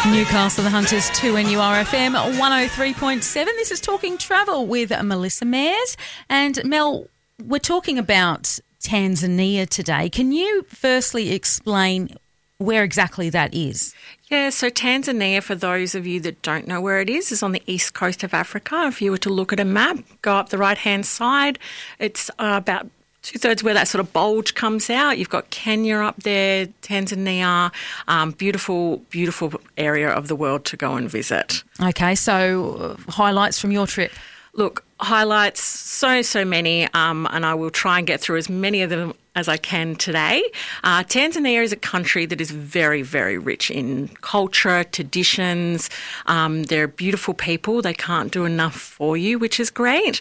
Newcastle, the Hunters, 2NURFM 103.7. This is Talking Travel with Melissa Mayers. And Mel, we're talking about Tanzania today. Can you firstly explain where exactly that is? Yeah, so Tanzania, for those of you that don't know where it is on the east coast of Africa. If you were to look at a map, go up the right-hand side, it's about two-thirds where that sort of bulge comes out. You've got Kenya up there, Tanzania, beautiful, beautiful area of the world to go and visit. Okay, so highlights from your trip? Look, highlights, so many, and I will try and get through as many of them as I can today. Tanzania is a country that is very, very rich in culture, traditions. They're beautiful people. They can't do enough for you, which is great.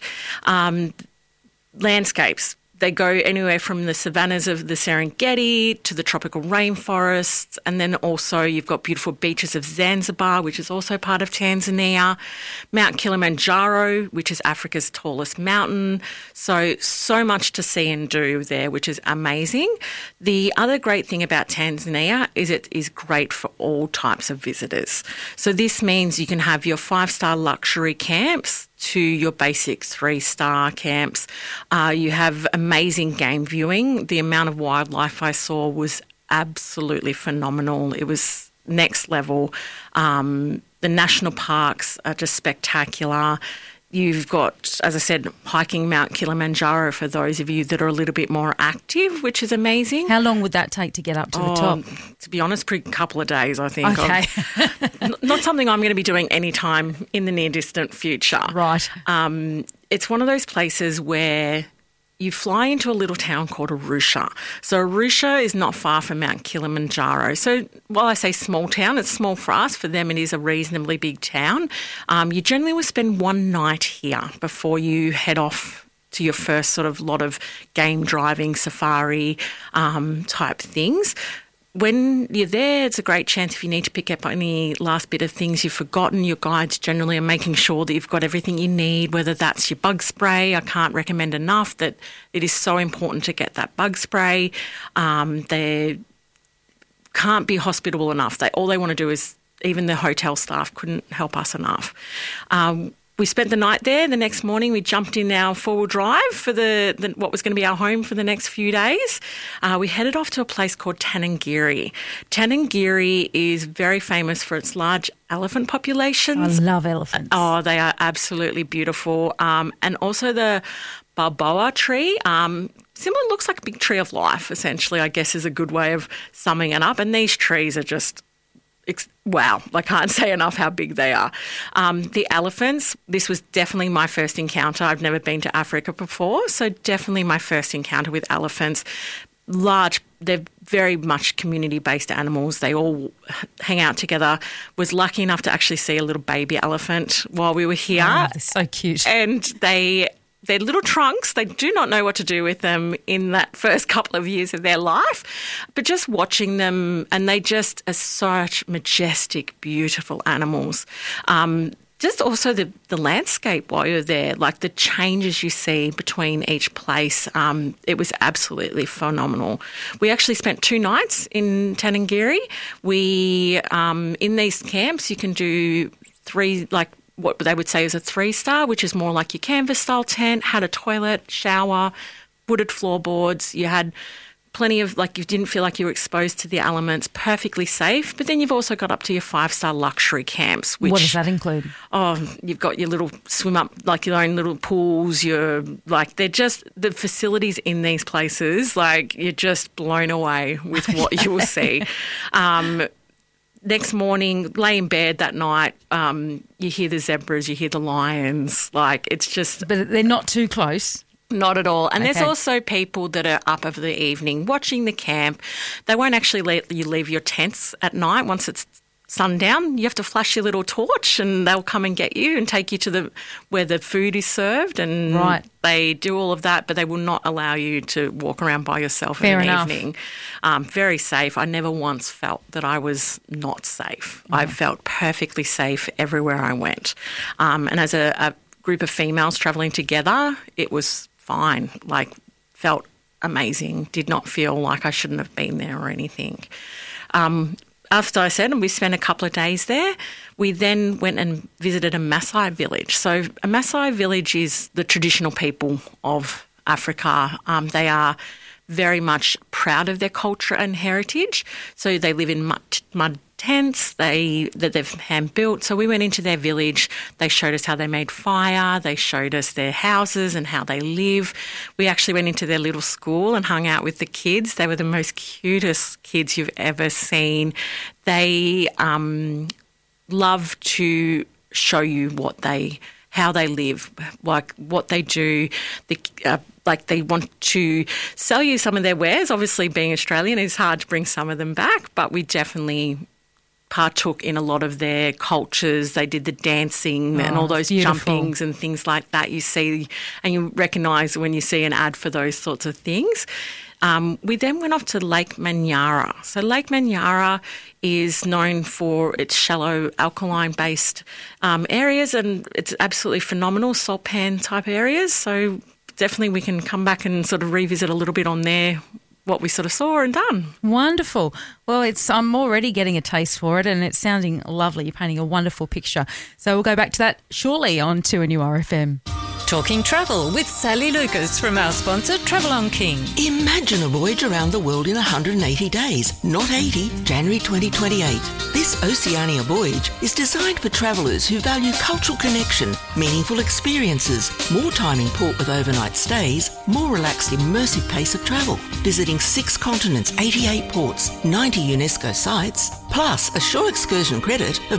Landscapes. They go anywhere from the savannas of the Serengeti to the tropical rainforests, and then also you've got beautiful beaches of Zanzibar, which is also part of Tanzania, Mount Kilimanjaro, which is Africa's tallest mountain. So much to see and do there, which is amazing. The other great thing about Tanzania is it is great for all types of visitors. So this means you can have your 5-star luxury camps to your basic 3-star camps. You have amazing game viewing. The amount of wildlife I saw was absolutely phenomenal. It was next level. The national parks are just spectacular. You've got, as I said, hiking Mount Kilimanjaro for those of you that are a little bit more active, which is amazing. How long would that take to get up to the top? To be honest, a couple of days, I think. Okay. Not something I'm going to be doing anytime in the near distant future. Right. It's one of those places where you fly into a little town called Arusha. So Arusha is not far from Mount Kilimanjaro. So while I say small town, it's small for us. For them, it is a reasonably big town. You generally will spend one night here before you head off to your first sort of lot of game driving, safari type things. When you're there, it's a great chance if you need to pick up any last bit of things you've forgotten. Your guides generally are making sure that you've got everything you need, whether that's your bug spray. I can't recommend enough that it is so important to get that bug spray. They can't be hospitable enough. All they want to do is, even the hotel staff couldn't help us enough. We spent the night there. The next morning, we jumped in our four-wheel drive for the what was going to be our home for the next few days. We headed off to a place called Tanangiri. Tanangiri is very famous for its large elephant populations. I love elephants. Oh, they are absolutely beautiful. And also the baobab tree. Similar, looks like a big tree of life, essentially, I guess is a good way of summing it up. And these trees are just wow, I can't say enough how big they are. The elephants, this was definitely my first encounter. I've never been to Africa before, so definitely my first encounter with elephants. Large, they're very much community-based animals. They all hang out together. Was lucky enough to actually see a little baby elephant while we were here. Oh, they're so cute. And they're little trunks. They do not know what to do with them in that first couple of years of their life. But just watching them, and they just are such majestic, beautiful animals. Just also the landscape while you're there, like the changes you see between each place, it was absolutely phenomenal. We actually spent 2 nights in Tanangiri. We, in these camps, you can do 3, like, what they would say is a 3-star, which is more like your canvas-style tent, had a toilet, shower, wooded floorboards. You had plenty of, like, you didn't feel like you were exposed to the elements, perfectly safe. But then you've also got up to your 5-star luxury camps. Which, what does that include? Oh, you've got your little swim up, like your own little pools. They're just, the facilities in these places, like, you're just blown away with what you will see. Next morning, lay in bed that night, you hear the zebras, you hear the lions. Like, it's just... But they're not too close. Not at all. And there's also people that are up of the evening watching the camp. They won't actually let you leave your tents at night once it's sundown. You have to flash your little torch and they'll come and get you and take you to where the food is served. And they do all of that, but they will not allow you to walk around by yourself in the evening. Very safe. I never once felt that I was not safe. I felt perfectly safe everywhere I went. And as a group of females travelling together, it was fine. Like, felt amazing. Did not feel like I shouldn't have been there or anything. after I said, and we spent a couple of days there, we then went and visited a Maasai village. So a Maasai village is the traditional people of Africa. They are very much proud of their culture and heritage. So they live in mud tents that they've hand-built. So we went into their village. They showed us how they made fire. They showed us their houses and how they live. We actually went into their little school and hung out with the kids. They were the most cutest kids you've ever seen. They love to show you how they live, like what they do. Like they want to sell you some of their wares. Obviously, being Australian, it's hard to bring some of them back, but we definitely partook in a lot of their cultures. They did the dancing and all those jumpings and things like that you see and you recognise when you see an ad for those sorts of things. We then went off to Lake Manyara. So Lake Manyara is known for its shallow alkaline-based areas, and it's absolutely phenomenal, salt pan type areas. So definitely we can come back and sort of revisit a little bit on there, what we sort of saw and done. Wonderful. Well, I'm already getting a taste for it and it's sounding lovely. You're painting a wonderful picture. So we'll go back to that shortly on 2NURFM. Talking travel with Sally Lucas from our sponsor, Travel on King. Imagine a voyage around the world in 180 days, not 80, January 2028. This Oceania voyage is designed for travellers who value cultural connection, meaningful experiences, more time in port with overnight stays, more relaxed, immersive pace of travel, visiting 6 continents, 88 ports, 90 UNESCO sites, plus a shore excursion credit of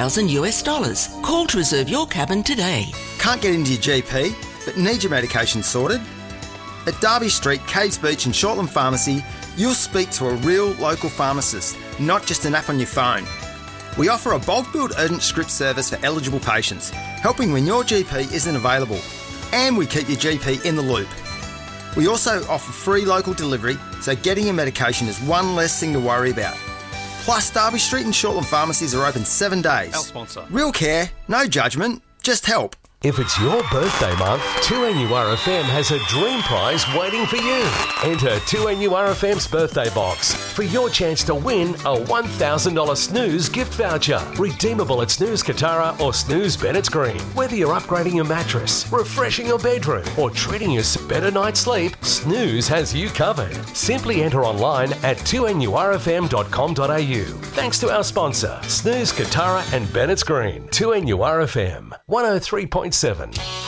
$9,000. Call to reserve your cabin today. Can't get into your GP, but need your medication sorted? At Derby Street, Caves Beach and Shortland Pharmacy, you'll speak to a real local pharmacist, not just an app on your phone. We offer a bulk billed urgent script service for eligible patients, helping when your GP isn't available. And we keep your GP in the loop. We also offer free local delivery, so getting your medication is one less thing to worry about. Plus, Derby Street and Shortland Pharmacies are open 7 days. Our sponsor. Real care, no judgment, just help. If it's your birthday month, 2NURFM has a dream prize waiting for you. Enter 2NURFM's birthday box for your chance to win a $1,000 Snooze gift voucher. Redeemable at Snooze Katara or Snooze Bennett's Green. Whether you're upgrading your mattress, refreshing your bedroom, or treating you a better night's sleep, Snooze has you covered. Simply enter online at 2NURFM.com.au. Thanks to our sponsor, Snooze Katara and Bennett's Green. 2NURFM 103.7.